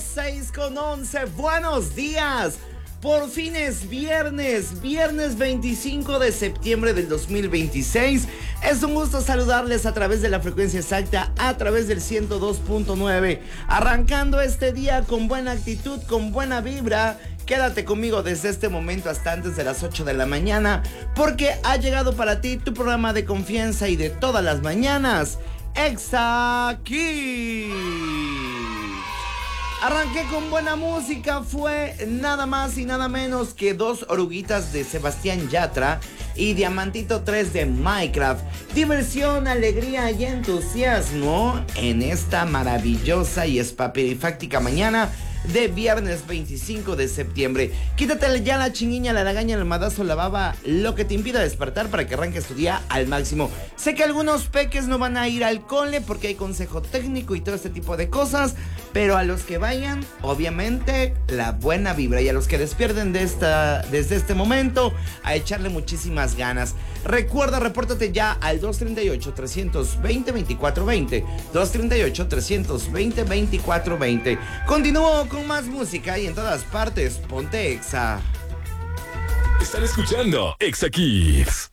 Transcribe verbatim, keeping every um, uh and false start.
seis con once. Buenos días. Por fin es viernes, viernes veinticinco de septiembre del dos mil veintiséis. Es un gusto saludarles a través de la frecuencia exacta, a través del ciento dos punto nueve. Arrancando este día con buena actitud, con buena vibra. Quédate conmigo desde este momento hasta antes de las ocho de la mañana, porque ha llegado para ti tu programa de confianza y de todas las mañanas, Exa Kids. Arranqué con buena música, fue nada más y nada menos que Dos Oruguitas de Sebastián Yatra y Diamantito tres de Minecraft. Diversión, alegría y entusiasmo en esta maravillosa y espapirifáctica mañana de viernes veinticinco de septiembre. Quítate ya la chinguiña, la lagaña, el madazo, la baba, lo que te impida despertar para que arranques tu día al máximo. Sé que algunos peques no van a ir al cole porque hay consejo técnico y todo este tipo de cosas, pero a los que vayan, obviamente, la buena vibra, y a los que despierten de esta, desde este momento, a echarle muchísimas ganas. Recuerda, repórtate ya al dos treinta y ocho, trescientos veinte, veinticuatro veinte, dos treinta y ocho, trescientos veinte, veinticuatro veinte. Continúo con más música y en todas partes, ponte Exa. Están escuchando Exa Kids.